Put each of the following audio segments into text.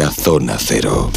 La Zona Cero.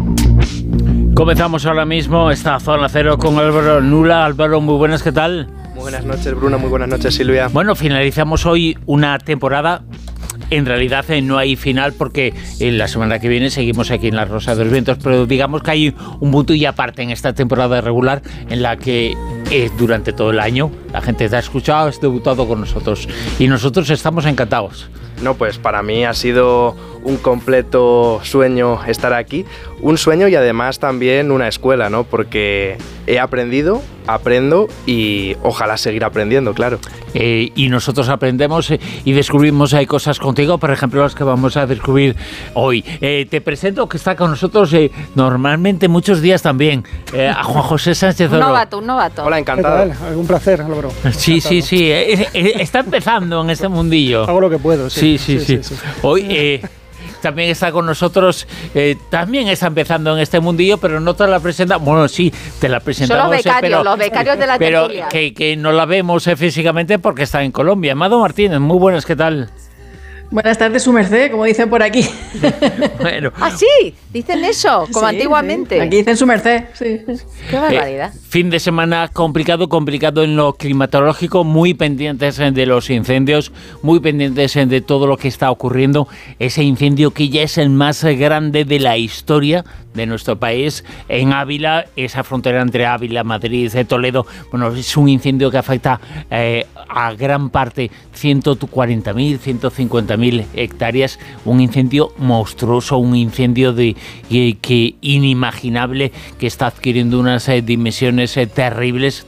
Comenzamos ahora mismo esta Zona Cero con Álvaro Nula. Álvaro, muy buenas, ¿qué tal? Muy buenas noches, Bruno, muy buenas noches, Silvia. Bueno, finalizamos hoy una temporada. En realidad no hay final porque la semana que viene seguimos aquí en La Rosa de los Vientos, pero digamos que hay un punto y aparte en esta temporada regular en la que durante todo el año la gente te ha escuchado, has debutado con nosotros y nosotros estamos encantados. No, pues para mí ha sido un completo sueño estar aquí, un sueño y además también una escuela, ¿no? Porque he aprendido, aprendo y ojalá seguir aprendiendo, claro. Y nosotros aprendemos y descubrimos hay cosas contigo, por ejemplo, las que vamos a descubrir hoy. Te presento que está con nosotros normalmente muchos días también, a Juan José Sánchez Oro. Un novato. Hola, encantado. Un placer, Álvaro. Sí. Está empezando en este mundillo. Hago lo que puedo, sí. Hoy también está con nosotros, también está empezando en este mundillo, pero no te la presentamos. Bueno, sí, te la presentamos. Son los becarios de la tertulia. Pero que no la vemos físicamente porque está en Colombia. Amado Martínez, muy buenas, ¿qué tal? Buenas tardes, su merced, como dicen por aquí. Bueno. Ah, sí, dicen eso, como sí, antiguamente. Sí. Aquí dicen su merced, sí. Qué barbaridad. Fin de semana complicado en lo climatológico, muy pendientes de los incendios, muy pendientes de todo lo que está ocurriendo. Ese incendio que ya es el más grande de la historia de nuestro país, en Ávila, esa frontera entre Ávila, Madrid, Toledo. Bueno, es un incendio que afecta a gran parte, 140.000, 150.000 hectáreas, un incendio monstruoso, un incendio que inimaginable, que está adquiriendo unas dimensiones terribles.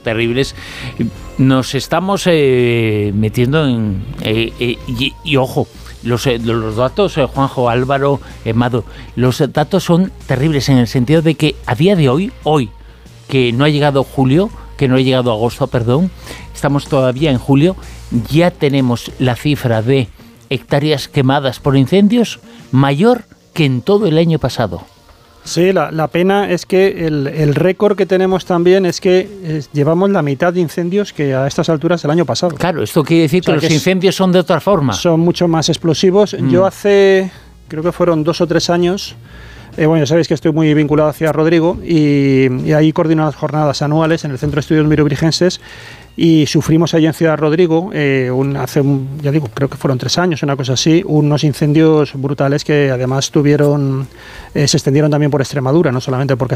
Nos estamos metiendo en... y ojo, los datos, Juanjo, Álvaro, Mado, los datos son terribles en el sentido de que a día de hoy, que no ha llegado agosto, estamos todavía en julio, ya tenemos la cifra de hectáreas quemadas por incendios mayor que en todo el año pasado. Sí, la pena es que el récord que tenemos también es que llevamos la mitad de incendios que a estas alturas del año pasado. Claro, esto quiere decir que los incendios son de otra forma. Son mucho más explosivos. Yo creo que fueron 2 o 3 años, ya sabéis que estoy muy vinculado hacia Rodrigo y ahí coordino las jornadas anuales en el Centro de Estudios Mirovirgenses y sufrimos allí en Ciudad Rodrigo, creo que fueron 3 años, una cosa así, unos incendios brutales que además se extendieron también por Extremadura, no solamente por